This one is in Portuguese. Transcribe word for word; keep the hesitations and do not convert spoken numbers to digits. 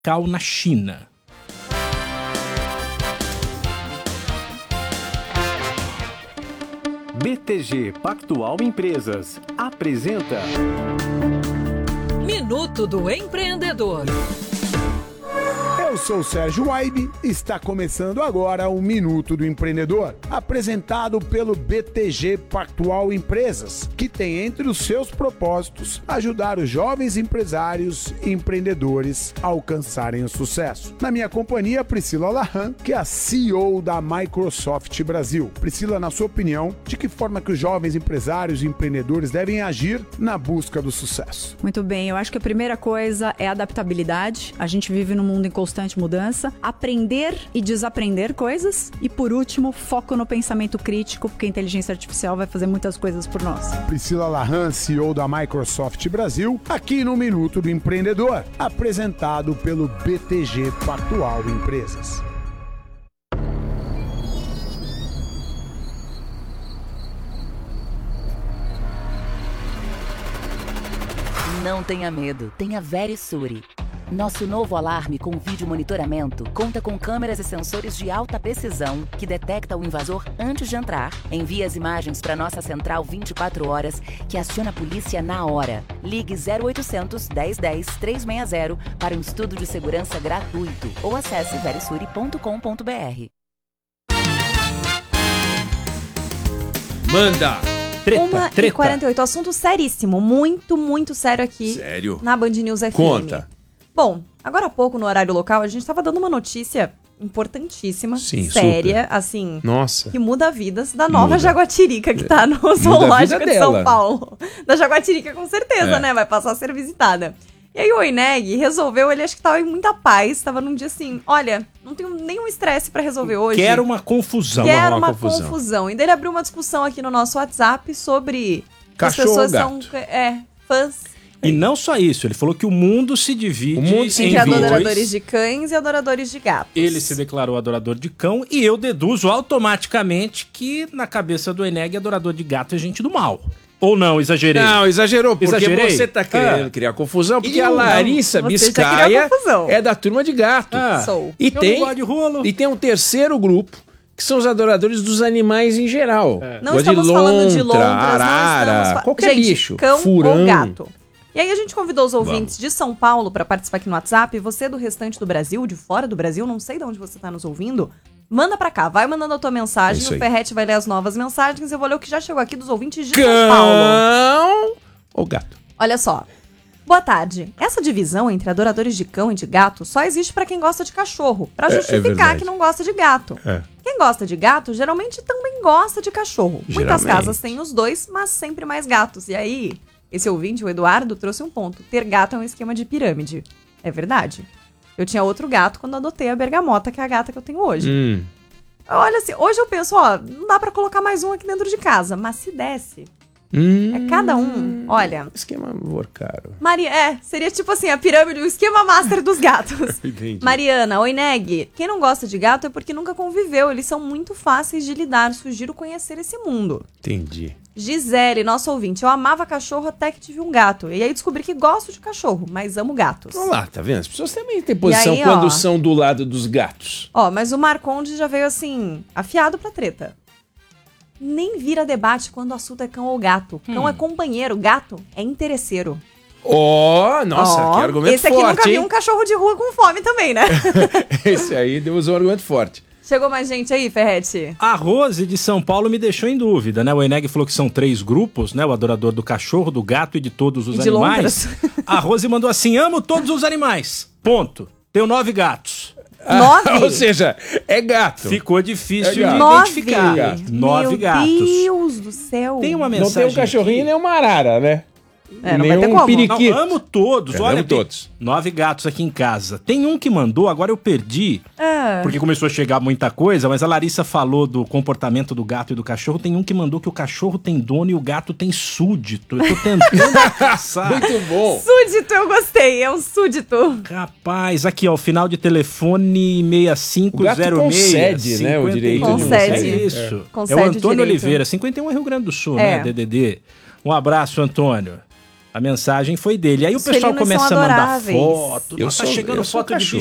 cacau na China. B T G Pactual Empresas apresenta Minuto do Empreendedor. Eu sou o Sérgio Waibe e está começando agora o Minuto do Empreendedor, apresentado pelo B T G Pactual Empresas, que tem entre os seus propósitos ajudar os jovens empresários e empreendedores a alcançarem o sucesso. Na minha companhia, Priscila Lahan, que é a C E O da Microsoft Brasil. Priscila, na sua opinião, de que forma que os jovens empresários e empreendedores devem agir na busca do sucesso? Muito bem, eu acho que a primeira coisa é adaptabilidade. A gente vive num mundo em constante mudança, aprender e desaprender coisas e, por último, foco no pensamento crítico, porque a inteligência artificial vai fazer muitas coisas por nós. Priscila Lahan, C E O da Microsoft Brasil, aqui no Minuto do Empreendedor, apresentado pelo B T G Pactual Empresas. Não tenha medo, tenha Verisure. Nosso novo alarme com vídeo monitoramento conta com câmeras e sensores de alta precisão que detecta o invasor antes de entrar, envia as imagens para nossa central vinte e quatro horas, que aciona a polícia na hora. Ligue zero oitocentos, dez dez, trezentos e sessenta para um estudo de segurança gratuito ou acesse verisure ponto com ponto b r. Manda! Treta, uma treta. e quarenta e oito, assunto seríssimo, muito, muito sério aqui. Sério? Na Band News F M. Conta. Bom, agora há pouco no horário local a gente tava dando uma notícia importantíssima, Sim, séria, super. assim, Nossa. que muda vidas da nova Muda. Jaguatirica que tá no Muda a zoológico vida de São dela. Paulo. Da Jaguatirica com certeza, É. né? Vai passar a ser visitada. E aí o Oineg resolveu, ele acho que tava em muita paz, tava num dia assim, olha, não tenho nenhum estresse pra resolver hoje. Quero uma confusão. Quero uma uma confusão. confusão. E daí ele abriu uma discussão aqui no nosso WhatsApp sobre Cachorro as pessoas ou gato? são é, fãs E não só isso, ele falou que o mundo se divide O mundo se em entre divide. adoradores de cães e adoradores de gatos. Ele se declarou adorador de cão e eu deduzo automaticamente que na cabeça do Eneg, adorador de gato é gente do mal. Ou não, exagerei? Não, exagerou, porque Exagerei? você tá querendo Ah. criar confusão, porque Ih, a Larissa não, você já Biscaia criou confusão. é da turma de gato. Ah, Sou. E eu tem, não gosto de rolo. e tem um terceiro grupo, que são os adoradores dos animais em geral. Não Gosta estamos falando de lontras, arara, não estamos fa- qualquer Gente, bicho, cão furão. ou gato. E aí a gente convidou os ouvintes de São Paulo para participar aqui no WhatsApp. Você do restante do Brasil, de fora do Brasil, não sei de onde você tá nos ouvindo, manda pra cá, vai mandando a tua mensagem, É isso o aí. Ferrete vai ler as novas mensagens, eu vou ler o que já chegou aqui dos ouvintes de São Paulo. Cão ou gato? Olha só. Boa tarde. Essa divisão entre adoradores de cão e de gato só existe pra quem gosta de cachorro, pra É- é justificar verdade. que não gosta de gato. É. Quem gosta de gato geralmente também gosta de cachorro. Muitas Geralmente. casas têm os dois, mas sempre mais gatos. E aí, esse ouvinte, o Eduardo, trouxe um ponto. Ter gato é um esquema de pirâmide. É verdade. Eu tinha outro gato quando adotei a Bergamota, que é a gata que eu tenho hoje. Hum. Olha assim, hoje eu penso, ó, não dá pra colocar mais um aqui dentro de casa, mas se desse, Hum. é cada um. Olha, Esquema caro. Maria, é, seria tipo assim, a pirâmide, o esquema master dos gatos. Entendi. Mariana, oi Neg. Quem não gosta de gato é porque nunca conviveu, eles são muito fáceis de lidar, sugiro conhecer esse mundo. Entendi. Gisele, nosso ouvinte, eu amava cachorro até que tive um gato, e aí descobri que gosto de cachorro, mas amo gatos. Olha lá, tá vendo? As pessoas também têm posição aí, quando ó. são do lado dos gatos. Ó, mas o Marconde já veio assim, afiado pra treta. Nem vira debate quando o assunto é cão ou gato. Cão é companheiro, gato é interesseiro. Ó, nossa, Ó, que argumento esse aqui forte, nunca hein? viu um cachorro de rua com fome também, né? Esse aí deu um argumento forte. Chegou mais gente aí, Ferrete? A Rose de São Paulo me deixou em dúvida, né? O Eneg falou que são três grupos, né? O adorador do cachorro, do gato e de todos os E de animais. lontras. A Rose mandou assim: amo todos os animais. Ponto. Tenho nove gatos. Nove? Ou seja, é gato. Ficou difícil É de gato. Nove? identificar. Gato. Nove Meu gatos. Deus do céu. Tem uma Não mensagem. tem um cachorrinho aqui. nem uma arara, né? É, não nem vai ter um como. periquito. Não, amo todos. É, Olha, amo tem todos. nove gatos aqui em casa. Tem um que mandou, agora eu perdi, Ah, porque começou a chegar muita coisa, mas a Larissa falou do comportamento do gato e do cachorro. Tem um que mandou que o cachorro tem dono e o gato tem súdito. Eu tô tentando caçar. Muito bom. súdito, eu gostei. É um súdito. Rapaz, aqui ó, o final de telefone seis cinco zero seis. O gato concede, né, o direito de Concede. É você. isso. É. É Concede o o Antônio direito. Oliveira, cinquenta e um é Rio Grande do Sul, É. né, D D D. Um abraço, Antônio. A mensagem foi dele. Aí Os o pessoal felinos começa são a mandar adoráveis. foto. Eu Nossa, tá sou- chegando eu sou foto de cachorro.